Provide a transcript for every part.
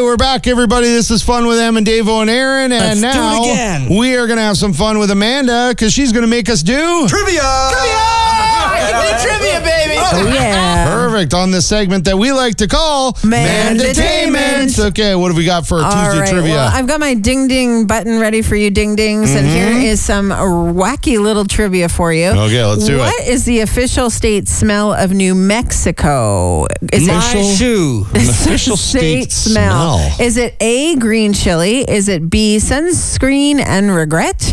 we're back, everybody. This is Fun with Em and Davo and Aaron. And Let's now do it again. we are going to have some fun with Amanda because she's going to make us do Trivia! Trivia, baby. Oh, yeah. Perfect on this segment that we like to call Mandatainment. Okay, what have we got for All Tuesday right, trivia? well, I've got my ding ding button ready for you, ding dings, and here is some wacky little trivia for you. Okay, let's do it. What is the official state smell of New Mexico? Is My it shoe. Official state smell. Is it A, green chili? Is it B, sunscreen and regret?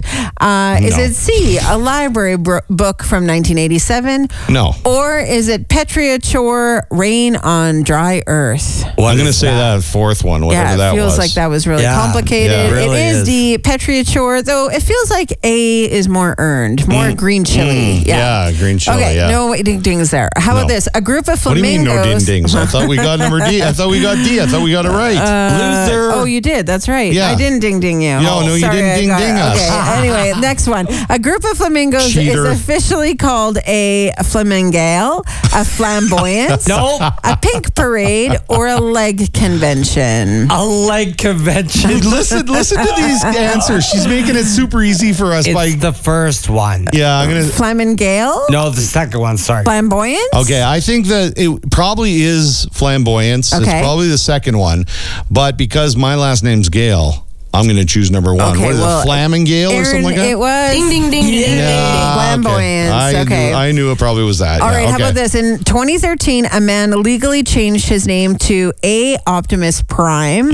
Is it C, a library book from 1987? No. Or is it Petria Chore, rain on dry earth? I'm going to say that fourth one, whatever that it feels was. like that was really Yeah, complicated. yeah, it really it is is. the Petria Chore, though it feels like A is more earned, more green chili. Yeah, green chili, Okay, yeah. no ding dings there. How about this? A group of What do you mean flamingos. no ding dings? I thought we got number D. I thought we got D. I thought we got it right. Loser. Oh, you did. That's right. Yeah. I didn't ding ding you. No, you Sorry, didn't I ding got it. ding us. Okay. Anyway, next one. A group of flamingos Cheater. is officially called a flamingale, a flamboyance, Nope. a pink parade, or a leg convention. A leg convention. listen to these answers. She's making it super easy for us by. It's the first one. Yeah, I'm going to. Flamingale? No, the second one. Sorry. Flamboyance? Okay, I think that it probably is flamboyance. It's Okay. probably the second one. But because my last name's Gale, I'm going to choose number one. Okay, What is well, it, Flamingale or Aaron, something like that? it was. Ding, ding, ding, ding, ding, ding. Flamboyance. Okay. I knew it probably was that. All yeah, right, how okay. about this? In 2013, a man legally changed his name to A, Optimus Prime,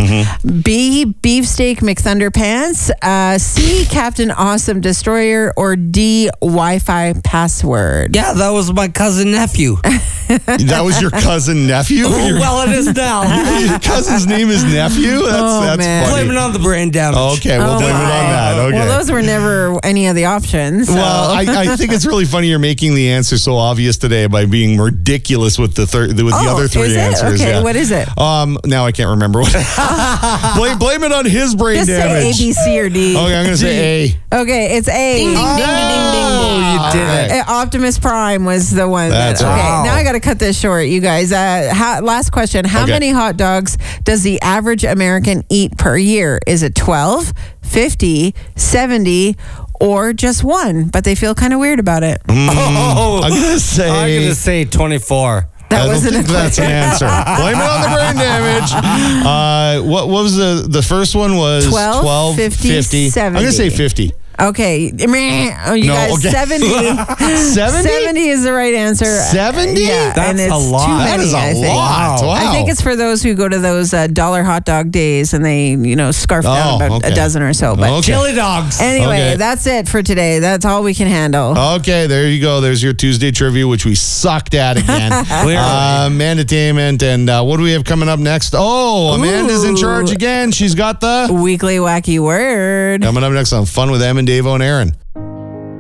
B, Beefsteak McThunderpants, C, Captain Awesome Destroyer, or D, Wi-Fi Password. Yeah, that was my cousin nephew. That was your cousin nephew? Well, it is now. Your cousin's name is nephew? That's man. funny. Blame it on the brain damage. Okay, we'll blame it on that. Okay. Well, those were never any of the options. So. Well, I think it's really funny you're making the answer so obvious today by being ridiculous with the other three is it? answers. Okay, yeah. what is it? Now I can't remember what. blame it on his brain Just damage. say A, B, C, or D. Okay, I'm going to say A. Okay, it's A. Ding, ding, ding, ding, ding, ding. You did it. Optimus Prime was the one. That's okay, right. now I got to cut this short, you guys. Last question. How Okay. many hot dogs does the average American eat per year? Is it 12, 50, 70, or just one? But they feel kind of weird about it. Oh, I'm going to say. I'm going to say 24. That I don't wasn't think a that's an answer. Blame it on the brain damage. What was the first one was 12, 50, 70. I'm going to say 50. Okay. Oh, you No, guys, okay. 70. 70? 70 is the right answer. 70? Yeah, That's and it's a lot. too That many, is a I think. lot. Wow. I think it's for those who go to those dollar hot dog days and they, scarf down about a dozen or so. But Okay. Chili dogs. anyway, Okay. that's it for today. That's all we can handle. Okay, there you go. There's your Tuesday trivia, which we sucked at again. Clearly. Mandatainment. And what do we have coming up next? Oh, Amanda's in charge again. She's got the... Weekly wacky word. Coming up next on Fun with Em and Davo and Aaron.